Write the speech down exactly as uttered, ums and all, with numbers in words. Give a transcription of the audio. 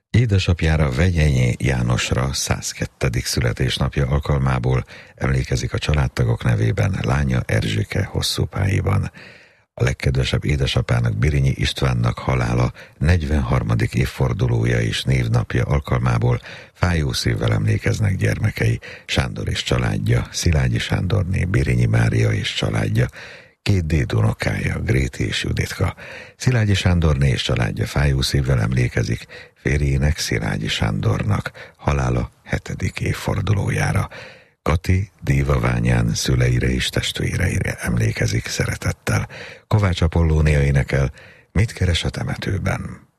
Édesapjára, Vegyenyi Jánosra százkettő születésnapja alkalmából emlékezik a családtagok nevében lánya Erzsike Hosszúpályiban. A legkedvesebb édesapának, Birinyi Istvánnak halála negyvenharmadik évfordulója és névnapja alkalmából fájó szívvel emlékeznek gyermekei, Sándor és családja, Szilágyi Sándorné, Birinyi Mária és családja, két dédunokája, Gréti és Juditka. Szilágyi Sándorné és családja fájó szívvel emlékezik férjének, Szilágyi Sándornak halála hetedik évfordulójára. Kati Dívaványán szüleire és testvéreire emlékezik szeretettel. Kovács Apollónia énekel Mit keres a temetőben?